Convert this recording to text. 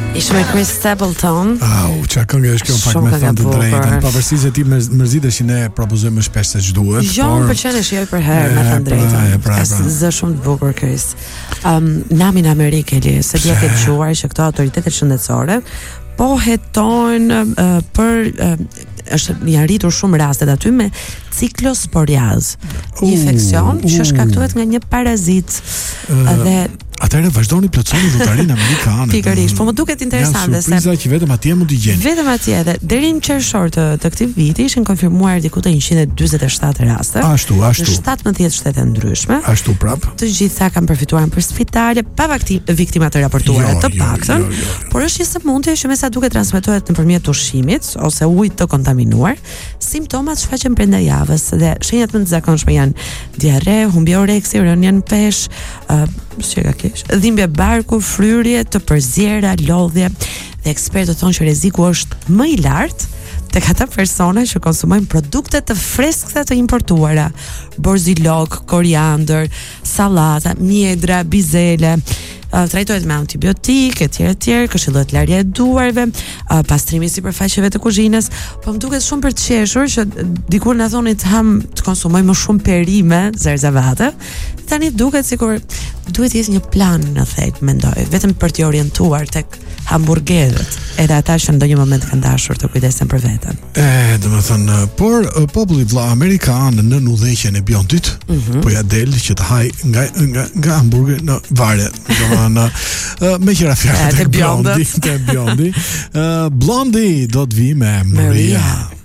Ishte me Chris Stapleton. Çfarë këngë është kjo në fakt, me thënë të drejtën. Pavarësisht se ti mërzitesh që ne propozojmë më shpesh se ç'duhet. Jo, më pëlqen e shijoj për herë, me thënë drejtën. Është zë shumë të bukur Chris. Namin Amerikë Eli, se dia ke dëgjuar që këto autoritetet shëndetësore po hetojnë për është një arritur shumë rastet aty me ciklosporiaz, një infekcion që shkaktohet nga një parazit dhe atëherë vazhdoni plotsoni lotarinë amerikane. Pikërisht, po më duket interesante se që vetëm atje mund t'i gjeni. Vetëm atje dhe deri në qershor të këtij viti ishin konfirmuar diku te 147 raste. Ashtu. Në 17 shtete ndryshme. Ashtu prap. Të gjitha kanë përfituar për spitale, pa viktima të raportuara të paktën, por është një sëmundje që me sa duket transmetohet nëpërmjet ushqimit ose ujit të kontaminuar. Simptomat shfaqen brenda javës dhe shenjat më të zakonshme janë diare, humbje oreksi, rënje në peshë, dhimbje barku, fryrje, të përzjera, lodhje, dhe ekspertët thonë që rreziku është më i lartë tek ata persona që konsumojnë produkte të freskëta të importuara, borzilok, koriandër, sallata, mjedra, bizele. Trajtohet me antibiotik, etj, këshillohet larja e duarve, pastrimi i sipërfaqeve të kuzhinës, po më duket shumë për të qeshur që dikur na thoni të konsumoj më shumë perime, zerzavate. Tani duket sikur duhet të jetë një plan në thelb, mendoj, vetëm për të orientuar tek hamburgerët, edhe ata që në ndonjë moment kanë dashur të kujdesen për veten. Domethënë, por populli vëlla amerikan në udhëheqjen e Bjondit, po ja del që të haj nga hamburger në vare, domethënë me qira fjalë të Bjondi, Blondi do të vi me Maria.